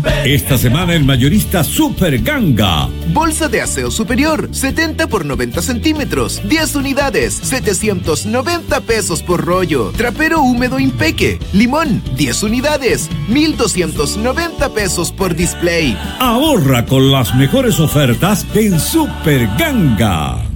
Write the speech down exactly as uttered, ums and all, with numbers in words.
Esta semana el mayorista Super Ganga. Bolsa de aseo superior, setenta por noventa centímetros, diez unidades, setecientos noventa pesos por rollo. Trapero húmedo Impeque, limón, diez unidades, mil doscientos noventa pesos por display. Ahorra con las mejores ofertas en Super Ganga.